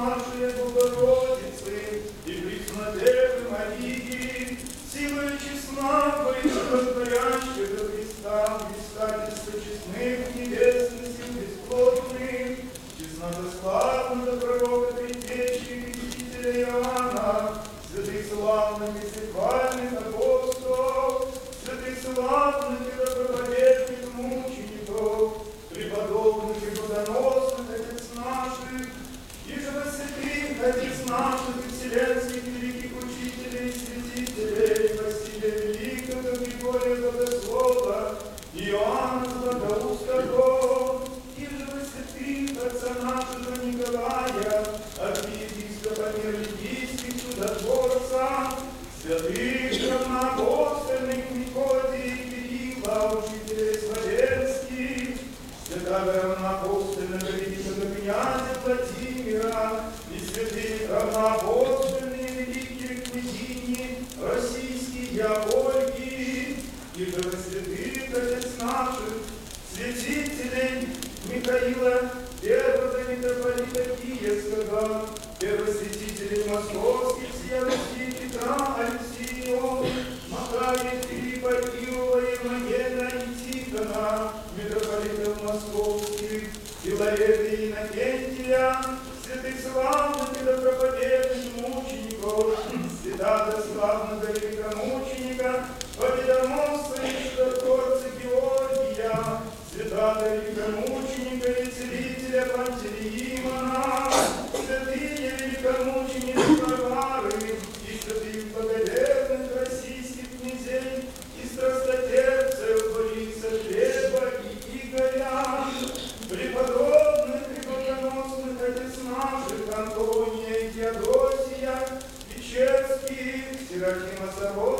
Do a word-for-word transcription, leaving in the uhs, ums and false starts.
нашей Богородицы и Преснодевы Марии, силою честна Боготворящего Христа, предстательства честных, небесных сил бесплотных, честна дославна до пророка предтечи Крестителя Иоанна, святых славных и сихвальных апостолов, святых славных и доброповедных мучеников, преподобных и богоносных отец наших, и же святых отец наших и вселенских великих учителей и святителей, Василия Великого, Григория Богослова, Иоанна Златоустого, и же святых отца нашего Николая, архиепископа Миролюбийских, чудотворца, святых равноапостольных Мефодия и Кирилла, учителей славянских, святого равноапостольного великого князя Владимира и святых равноапостольные великие княгини российские Ольги, и же святых отец наших, святителей Михаила, первого митрополита Киевского, первосвятителей московских, сия Руси, Петра, Алексея, Макария, Филиппа, Иова, Евангена и Тихона, митрополитов московских, Филарета и Иннокентия, святых славных и доброповедных мучеников, святого славного великомученика, победоносца и чудотворца Георгия, святого великомученика и целителя Пантелеимона, святые великомученицы Варвары и святых благоверных российских князей и страстотерпцев Бориса Глеба и Игоря, преподобных и богоносных отец наших Антония и Теодосия, Печерских, Серафима Савова,